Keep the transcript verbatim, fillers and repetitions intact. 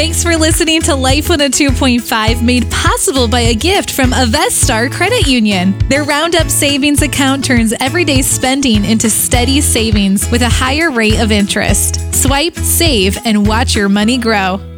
Thanks for listening to Life one oh two point five, made possible by a gift from Avestar Credit Union. Their Roundup Savings account turns everyday spending into steady savings with a higher rate of interest. Swipe, save, and watch your money grow.